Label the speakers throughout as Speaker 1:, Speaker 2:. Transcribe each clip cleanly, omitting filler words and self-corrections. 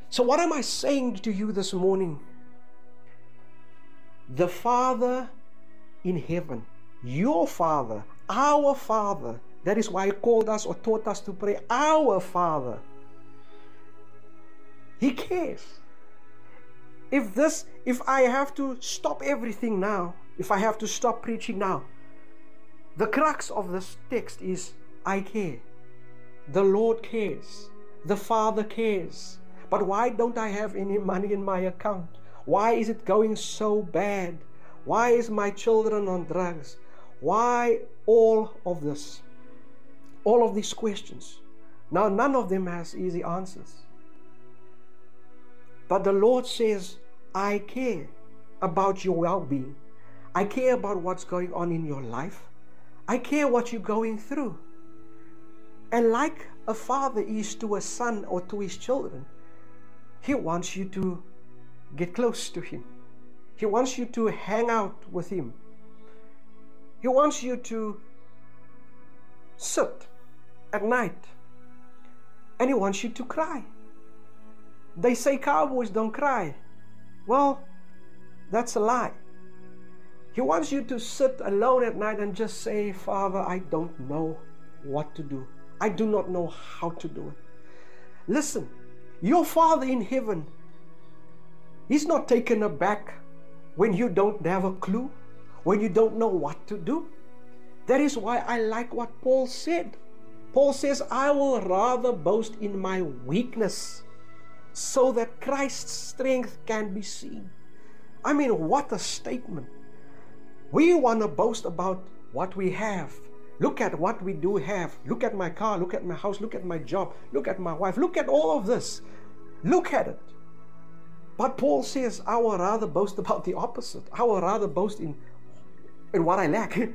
Speaker 1: So what am I saying to you this morning? The Father in heaven, your Father, our Father, that is why He called us or taught us to pray, our Father. He cares. If I have to stop everything now, if I have to stop preaching now, the crux of this text is, I care. The Lord cares. The Father cares. But why don't I have any money in my account? Why is it going so bad? Why is my children on drugs? Why all of this? All of these questions. Now, none of them has easy answers. But the Lord says, I care about your well-being. I care about what's going on in your life. I care what you're going through. And like a father is to a son or to his children, He wants you to get close to Him. He wants you to hang out with Him. He wants you to sit at night, and He wants you to cry. They say cowboys don't cry. Well, that's a lie. He wants you to sit alone at night and just say, Father, I don't know what to do. I do not know how to do it. Listen, your Father in heaven, He's not taken aback when you don't have a clue, when you don't know what to do. That is why I like what Paul said. Paul says, I will rather boast in my weakness so that Christ's strength can be seen. I mean, what a statement. We want to boast about what we have. Look at what we do have. Look at my car, look at my house, look at my job, look at my wife, look at all of this. Look at it. But Paul says, I will rather boast about the opposite. I will rather boast in what I lack. Do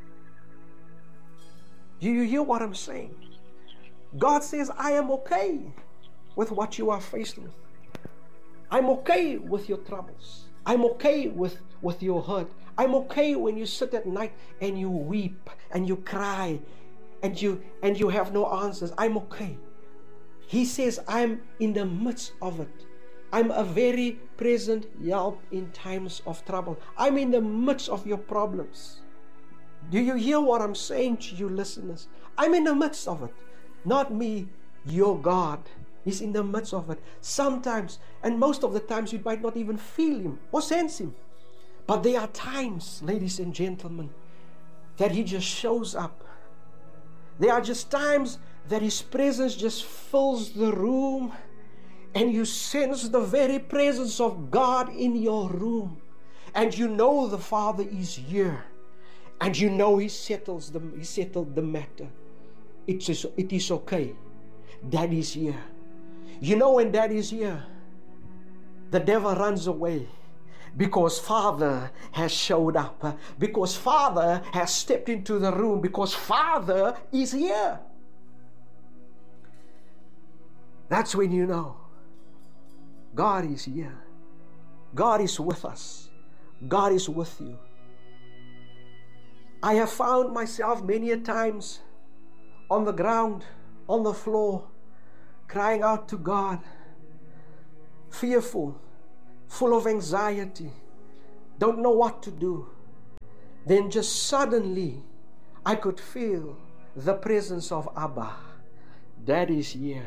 Speaker 1: you hear what I'm saying? God says, I am okay with what you are faced with. I'm okay with your troubles. I'm okay with your hurt. I'm okay when you sit at night and you weep and you cry and you have no answers. I'm okay. He says, I'm in the midst of it. I'm a very present help in times of trouble. I'm in the midst of your problems. Do you hear what I'm saying to you listeners? I'm in the midst of it. Not me, your God. He's in the midst of it. Sometimes, and most of the times, you might not even feel Him or sense Him. But there are times, ladies and gentlemen, that He just shows up. There are just times that His presence just fills the room, and you sense the very presence of God in your room. And you know the Father is here. And you know He settled the matter. It is okay. Daddy is here. You know when Daddy is here, the devil runs away. Because Father has showed up. Because Father has stepped into the room. Because Father is here. That's when you know God is here. God is with us. God is with you. I have found myself many a times on the ground, on the floor, crying out to God, fearful, full of anxiety, don't know what to do. Then just suddenly, I could feel the presence of Abba. Daddy is here.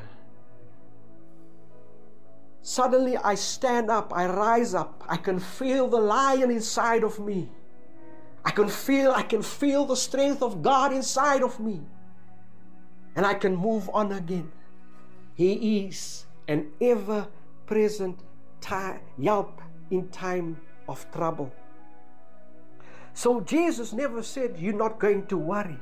Speaker 1: Suddenly I stand up, I rise up, I can feel the lion inside of me. I can feel the strength of God inside of me. And I can move on again. He is an ever-present help in time of trouble. So Jesus never said, you're not going to worry.